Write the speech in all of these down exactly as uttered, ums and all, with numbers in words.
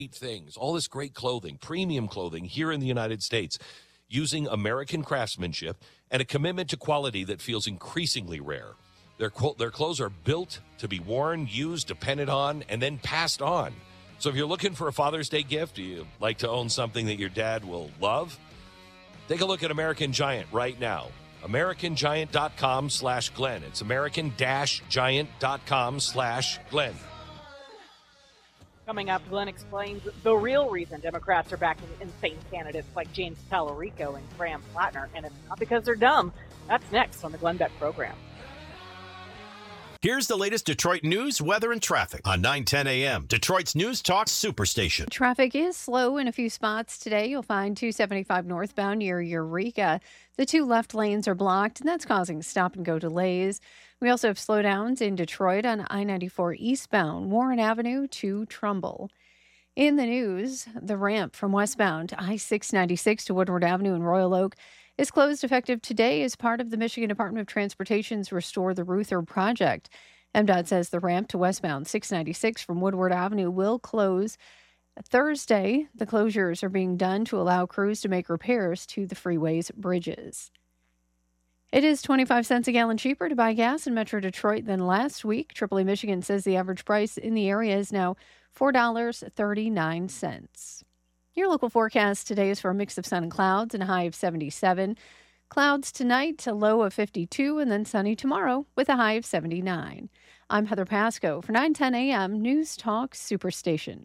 things, all this great clothing, premium clothing here in the United States, using American craftsmanship and a commitment to quality that feels increasingly rare. Their, their clothes are built to be worn, used, depended on, and then passed on. So if you're looking for a Father's Day gift, do you like to own something that your dad will love? Take a look at American Giant right now. American Giant dot com slash Glenn. It's American Giant dot com slash Glenn. Coming up, Glenn explains the real reason Democrats are backing insane candidates like James Talarico and Graham Plattner, and it's not because they're dumb. That's next on the Glenn Beck program. Here's the latest Detroit news, weather, and traffic on nine ten a.m. Detroit's News Talk Superstation. Traffic is slow in a few spots today. You'll find two seventy-five northbound near Eureka. The two left lanes are blocked, and that's causing stop-and-go delays. We also have slowdowns in Detroit on I ninety-four eastbound, Warren Avenue to Trumbull. In the news, the ramp from westbound I six ninety-six to Woodward Avenue in Royal Oak is closed effective today as part of the Michigan Department of Transportation's Restore the Ruther project. M D O T says the ramp to westbound six ninety-six from Woodward Avenue will close Thursday. The closures are being done to allow crews to make repairs to the freeway's bridges. It is twenty-five cents a gallon cheaper to buy gas in Metro Detroit than last week. Triple A Michigan says the average price in the area is now four dollars and thirty-nine cents. Your local forecast today is for a mix of sun and clouds and a high of seventy-seven. Clouds tonight, a low of fifty-two, and then sunny tomorrow with a high of seventy-nine. I'm Heather Pasco for nine ten a.m. News Talk Superstation.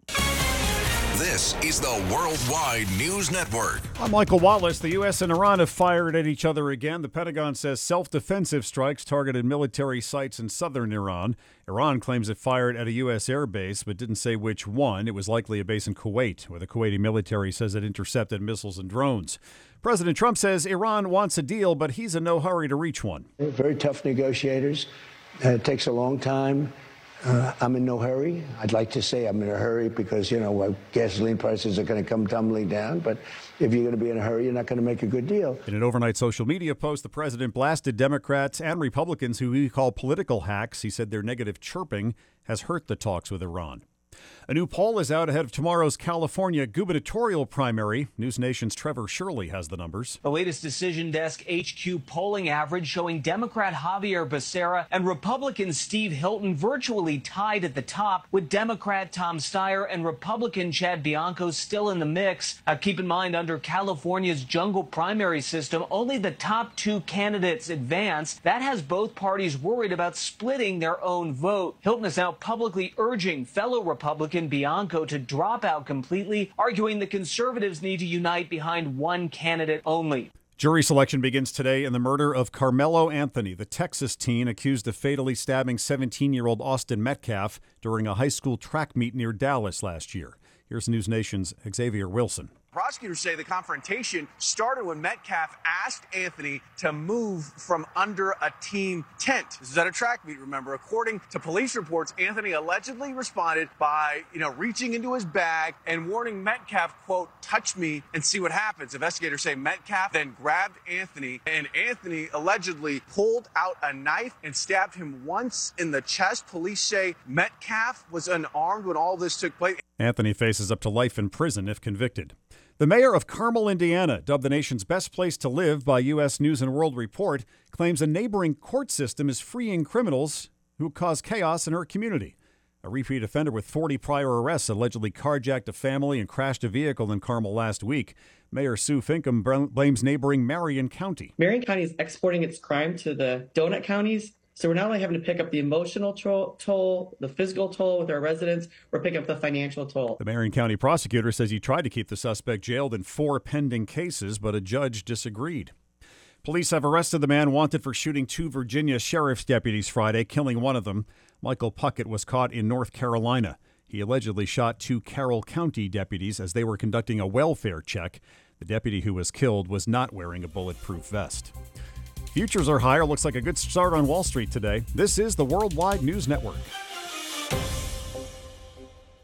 This is the Worldwide News Network. I'm Michael Wallace. The U S and Iran have fired at each other again. The Pentagon says self-defensive strikes targeted military sites in southern Iran. Iran claims it fired at a U S air base, but didn't say which one. It was likely a base in Kuwait, where the Kuwaiti military says it intercepted missiles and drones. President Trump says Iran wants a deal, but he's in no hurry to reach one. They're very tough negotiators. Uh, it takes a long time. Uh, I'm in no hurry. I'd like to say I'm in a hurry because, you know, gasoline prices are going to come tumbling down. But if you're going to be in a hurry, you're not going to make a good deal. In an overnight social media post, the president blasted Democrats and Republicans who he called political hacks. He said their negative chirping has hurt the talks with Iran. A new poll is out ahead of tomorrow's California gubernatorial primary. News Nation's Trevor Shirley has the numbers. The latest Decision Desk H Q polling average showing Democrat Javier Becerra and Republican Steve Hilton virtually tied at the top, with Democrat Tom Steyer and Republican Chad Bianco still in the mix. Uh, keep in mind, under California's jungle primary system, only the top two candidates advance. That has both parties worried about splitting their own vote. Hilton is now publicly urging fellow Republican Bianco to drop out completely, arguing the conservatives need to unite behind one candidate only. Jury selection begins today in the murder of Carmelo Anthony, the Texas teen accused of fatally stabbing seventeen-year-old Austin Metcalf during a high school track meet near Dallas last year. Here's News Nation's Xavier Wilson. Prosecutors say the confrontation started when Metcalf asked Anthony to move from under a team tent. This is at a track meet, remember. According to police reports, Anthony allegedly responded by, you know, reaching into his bag and warning Metcalf, quote, touch me and see what happens. Investigators say Metcalf then grabbed Anthony, and Anthony allegedly pulled out a knife and stabbed him once in the chest. Police say Metcalf was unarmed when all this took place. Anthony faces up to life in prison if convicted. The mayor of Carmel, Indiana, dubbed the nation's best place to live by U S News and World Report, claims a neighboring court system is freeing criminals who cause chaos in her community. A repeat offender with forty prior arrests allegedly carjacked a family and crashed a vehicle in Carmel last week. Mayor Sue Finkham blames neighboring Marion County. Marion County is exporting its crime to the donut counties. So we're not only having to pick up the emotional toll, toll, the physical toll with our residents, we're picking up the financial toll. The Marion County prosecutor says he tried to keep the suspect jailed in four pending cases, but a judge disagreed. Police have arrested the man wanted for shooting two Virginia sheriff's deputies Friday, killing one of them. Michael Puckett was caught in North Carolina. He allegedly shot two Carroll County deputies as they were conducting a welfare check. The deputy who was killed was not wearing a bulletproof vest. Futures are higher. Looks like a good start on Wall Street today. This is the Worldwide News Network.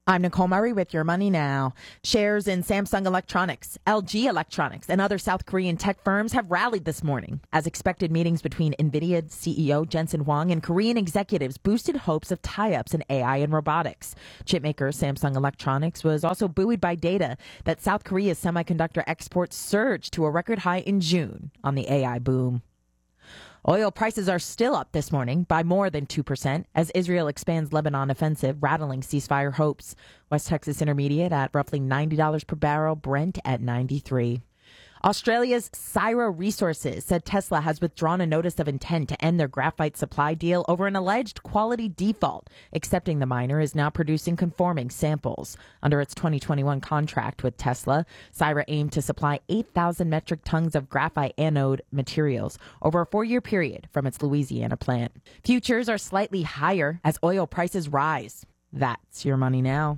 I'm Nicole Murray with Your Money Now. Shares in Samsung Electronics, L G Electronics, and other South Korean tech firms have rallied this morning. As expected, meetings between NVIDIA C E O Jensen Huang and Korean executives boosted hopes of tie-ups in A I and robotics. Chipmaker Samsung Electronics was also buoyed by data that South Korea's semiconductor exports surged to a record high in June on the A I boom. Oil prices are still up this morning by more than two percent as Israel expands Lebanon offensive, rattling ceasefire hopes. West Texas Intermediate at roughly ninety dollars per barrel, Brent at ninety-three dollars. Australia's Syra Resources said Tesla has withdrawn a notice of intent to end their graphite supply deal over an alleged quality default, accepting the miner is now producing conforming samples. Under its twenty twenty-one contract with Tesla, Syra aimed to supply eight thousand metric tons of graphite anode materials over a four-year period from its Louisiana plant. Futures are slightly higher as oil prices rise. That's Your Money Now.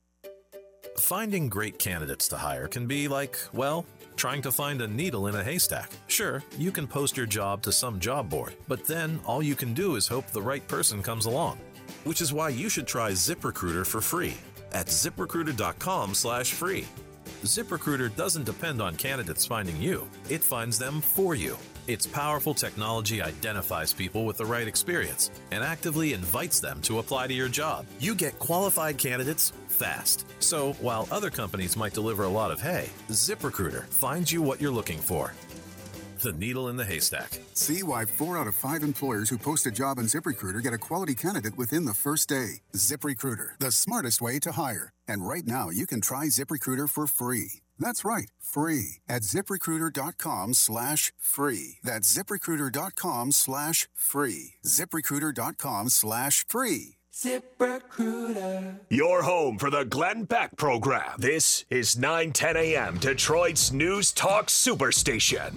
Finding great candidates to hire can be like, well, trying to find a needle in a haystack. Sure, you can post your job to some job board, but then all you can do is hope the right person comes along. Which is why you should try ZipRecruiter for free at ZipRecruiter.com slash free. ZipRecruiter doesn't depend on candidates finding you. It finds them for you. Its powerful technology identifies people with the right experience and actively invites them to apply to your job. You get qualified candidates fast. So while other companies might deliver a lot of hay, ZipRecruiter finds you what you're looking for. The needle in the haystack. See why four out of five employers who post a job on ZipRecruiter get a quality candidate within the first day. ZipRecruiter, the smartest way to hire. And right now, you can try ZipRecruiter for free. That's right, free at ZipRecruiter.com slash free. That's ZipRecruiter.com slash free. ZipRecruiter.com slash free. ZipRecruiter. Your home for the Glenn Beck program. This is nine ten a.m. Detroit's News Talk Superstation.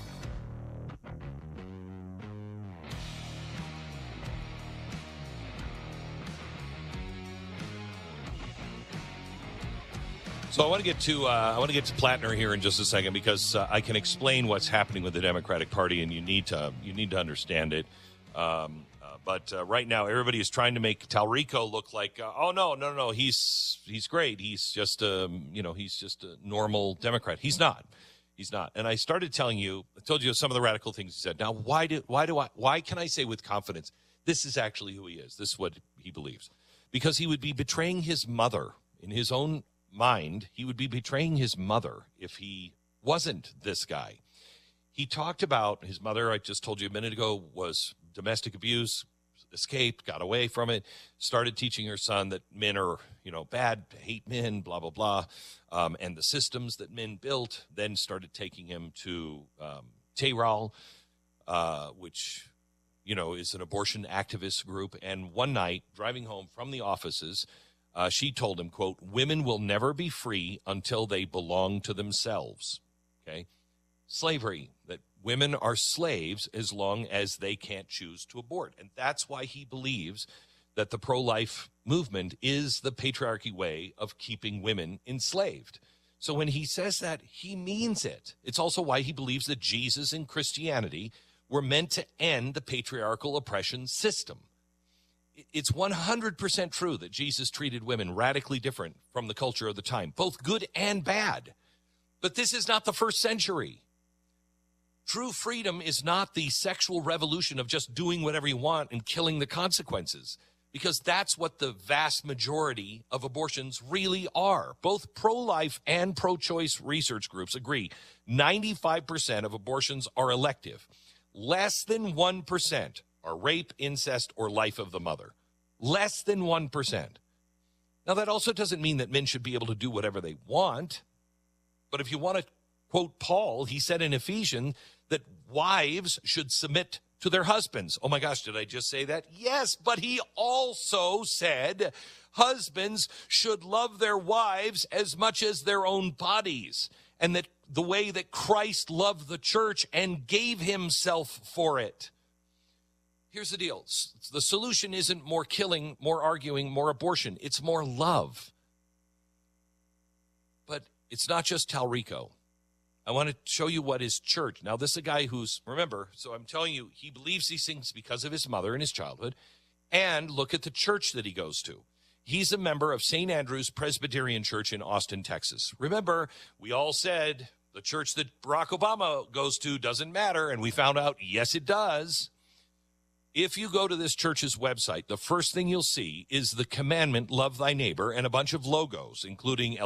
So I want to get to uh, I want to get to Plattner here in just a second because uh, I can explain what's happening with the Democratic Party, and you need to you need to understand it. Um, uh, but uh, right now, everybody is trying to make Talrico look like, uh, oh no, no, no, he's he's great. He's just um, you know he's just a normal Democrat. He's not. He's not. And I started telling you, I told you some of the radical things he said. Now, why do why do I why can I say with confidence this is actually who he is? This is what he believes, because he would be betraying his mother in his own mind. He would be betraying his mother if he wasn't this guy. He talked about his mother, I just told you a minute ago, was domestic abuse, escaped, got away from it, started teaching her son that men are, you know, bad, hate men, blah, blah, blah, um, and the systems that men built, then started taking him to um, Tehral, uh, which, you know, is an abortion activist group. And one night, driving home from the offices, Uh, she told him, quote, women will never be free until they belong to themselves. Okay. Slavery, that women are slaves as long as they can't choose to abort. And that's why he believes that the pro-life movement is the patriarchy way of keeping women enslaved. So when he says that, he means it. It's also why he believes that Jesus and Christianity were meant to end the patriarchal oppression system. It's one hundred percent true that Jesus treated women radically different from the culture of the time, both good and bad. But this is not the first century. True freedom is not the sexual revolution of just doing whatever you want and killing the consequences, because that's what the vast majority of abortions really are. Both pro-life and pro-choice research groups agree ninety-five percent of abortions are elective. Less than one percent are rape, incest, or life of the mother. Less than one percent. Now, that also doesn't mean that men should be able to do whatever they want. But if you want to quote Paul, he said in Ephesians that wives should submit to their husbands. Oh my gosh, did I just say that? Yes, but he also said husbands should love their wives as much as their own bodies, and that the way that Christ loved the church and gave himself for it. Here's the deal. The solution isn't more killing, more arguing, more abortion. It's more love. But it's not just Talrico. I want to show you what his church. Now, this is a guy who's, remember, so I'm telling you, he believes these things because of his mother in his childhood. And look at the church that he goes to. He's a member of Saint Andrew's Presbyterian Church in Austin, Texas. Remember, we all said the church that Barack Obama goes to doesn't matter, and we found out, yes, it does. If you go to this church's website, the first thing you'll see is the commandment, love thy neighbor, and a bunch of logos, including